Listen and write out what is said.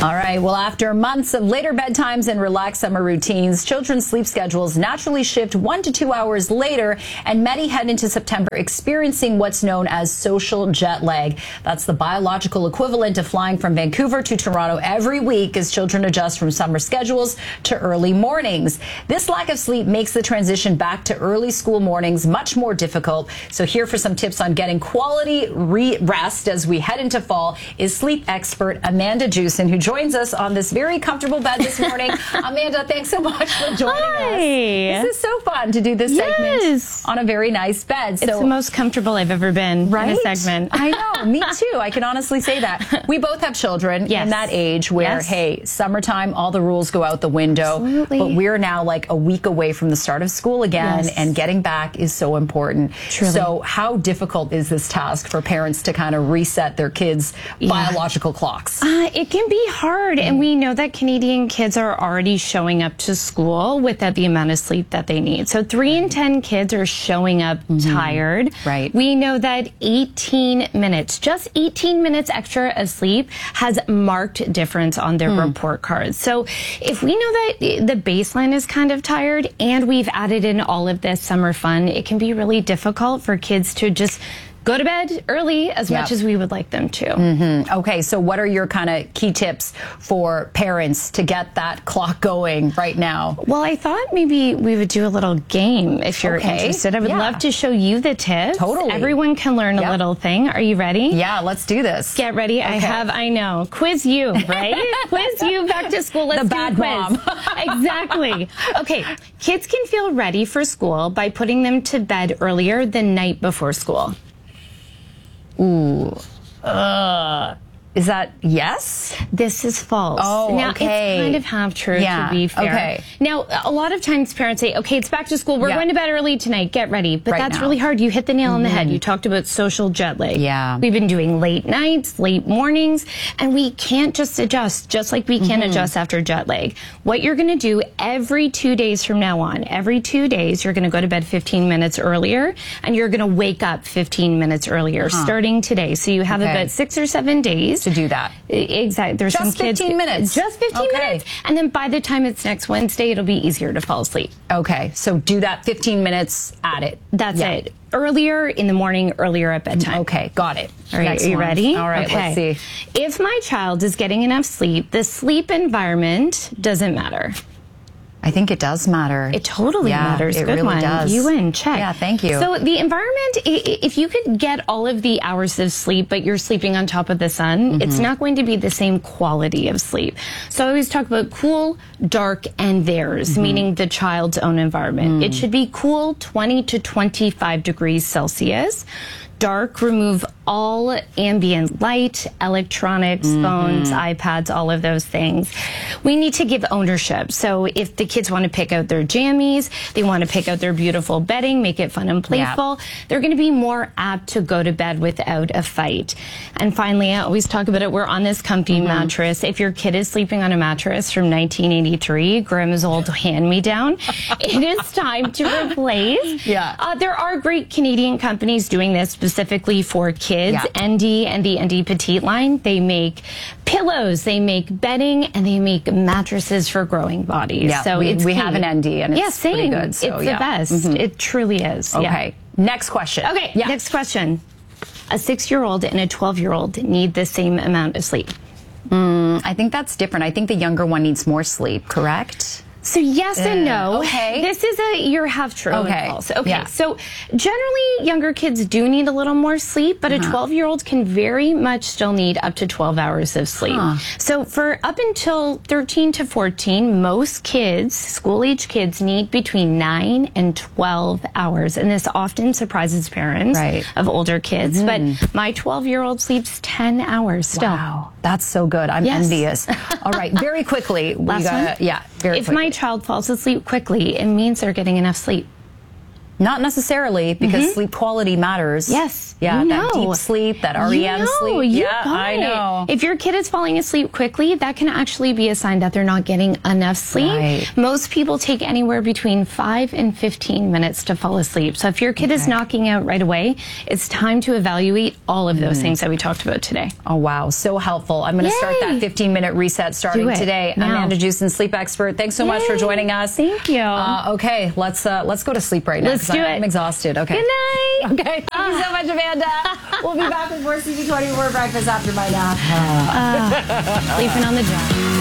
All right. Well, after months of later bedtimes and relaxed summer routines, children's sleep schedules naturally shift 1 to 2 hours later, and many head into September experiencing what's known as social jet lag. That's the biological equivalent of flying from Vancouver to Toronto every week as children adjust from summer schedules to early mornings. This lack of sleep makes the transition back to early school mornings much more difficult. So here for some tips on getting quality rest as we head into fall is sleep expert Amanda Jewson, who joins us on this very comfortable bed this morning. Amanda, thanks so much for joining us. This is so fun to do this segment on a very nice bed. So, it's the most comfortable I've ever been in a segment. I know, me too. I can honestly say that. We both have children in that age where, hey, summertime, all the rules go out the window. Absolutely. But we're now like a week away from the start of school again, and getting back is so important. Truly. So how difficult is this task for parents to kind of reset their kids' biological clocks? It can be hard, and we know that Canadian kids are already showing up to school without the amount of sleep that they need. So 3 in 10 kids are showing up tired. Right. We know that 18 minutes, just 18 minutes extra of sleep has marked difference on their report cards. So if we know that the baseline is kind of tired and we've added in all of this summer fun, it can be really difficult for kids to just go to bed early as much as we would like them to. Okay, so what are your kind of key tips for parents to get that clock going right now? Well, I thought maybe we would do a little game if you're interested. I would love to show you the tips. Totally. Everyone can learn a little thing. Are you ready? Yeah, let's do this. Get ready. I know. Quiz you, right? Quiz you back to school. Let's do a quiz. Mom. Exactly. Okay, kids can feel ready for school by putting them to bed earlier the night before school. Ooh. Is that yes? This is false. Oh, now, it's kind of half true, to be fair. Okay. Now, a lot of times parents say, okay, it's back to school. We're going to bed early tonight. Get ready. But that's really hard. You hit the nail on the head. You talked about social jet lag. Yeah. We've been doing late nights, late mornings, and we can't just adjust, just like we can't adjust after jet lag. What you're going to do every 2 days from now on, every 2 days, you're going to go to bed 15 minutes earlier, and you're going to wake up 15 minutes earlier, starting today. So you have about 6 or 7 days to do that. Exactly. There's just some kids. 15 minutes. Just 15 minutes. And then by the time it's next Wednesday, it'll be easier to fall asleep. Okay. So do that 15 minutes at it. That's it. Earlier in the morning, earlier at bedtime. Okay. Got it. All right. Are you ready? All right. Let's see. If my child is getting enough sleep, the sleep environment doesn't matter. I think it does matter. It totally matters. It Good really one. does. You win. Check. Yeah, thank you. So the environment, if you could get all of the hours of sleep, but you're sleeping on top of the sun, it's not going to be the same quality of sleep. So I always talk about cool, dark, and theirs, meaning the child's own environment. It should be cool, 20 to 25 degrees Celsius. Dark, remove all ambient light, electronics, phones, iPads, all of those things. We need to give ownership. So if the kids want to pick out their jammies, they want to pick out their beautiful bedding, make it fun and playful, they're going to be more apt to go to bed without a fight. And finally, I always talk about it, we're on this comfy mattress. If your kid is sleeping on a mattress from 1983, Grimm's old hand-me-down, it is time to replace. There are great Canadian companies doing this specifically for kids. ND and the ND Petite line, they make pillows, they make bedding, and they make mattresses for growing bodies. So we have an ND, and it's pretty good. So, it's the best. It truly is. Okay. Next question. Okay. Next question. A 6-year-old and a 12-year-old need the same amount of sleep. I think that's different. I think the younger one needs more sleep, correct? So yes and no. Okay. This is you're half true and false. Okay. So generally younger kids do need a little more sleep, but a 12-year-old can very much still need up to 12 hours of sleep. So for up until 13 to 14, most kids, school-age kids, need between 9 and 12 hours. And this often surprises parents of older kids. But my 12-year-old sleeps 10 hours still. Wow. That's so good. I'm envious. All right. Very quickly. Last one? Very quickly. If my child falls asleep quickly, it means they're getting enough sleep. Not necessarily, because sleep quality matters. Yes. Yeah, you that know. deep sleep, that REM sleep. You Yeah, got I know. If your kid is falling asleep quickly, that can actually be a sign that they're not getting enough sleep. Right. Most people take anywhere between 5 and 15 minutes to fall asleep. So if your kid is knocking out right away, it's time to evaluate all of those things that we talked about today. Oh, wow. So helpful. I'm going to start that 15-minute reset starting Do it today. now. Amanda Jewson, sleep expert. Thanks so much for joining us. Thank you. Okay, let's go to sleep right now. Let's do it. I'm exhausted. Okay. Good night. Okay. Thank you so much, Amanda. We'll be back with more CB24 breakfast after my nap. Sleeping on the job.